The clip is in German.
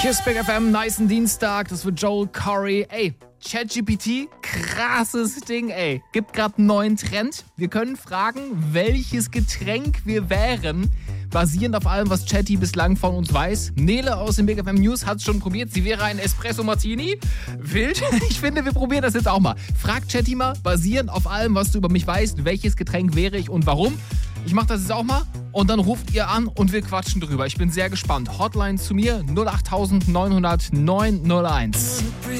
Hier ist Big FM, nicen Dienstag, das wird Joel Corey. Ey, ChatGPT, krasses Ding, ey. Gibt gerade einen neuen Trend. Wir können fragen, welches Getränk wir wären, basierend auf allem, was Chatty bislang von uns weiß. Nele aus dem Big FM News hat es schon probiert. Sie wäre ein Espresso Martini. Wild. Ich finde, wir probieren das jetzt auch mal. Frag Chatty mal, basierend auf allem, was du über mich weißt, welches Getränk wäre ich und warum. Ich mache das jetzt auch mal und dann ruft ihr an und wir quatschen drüber. Ich bin sehr gespannt. Hotline zu mir 08900 901.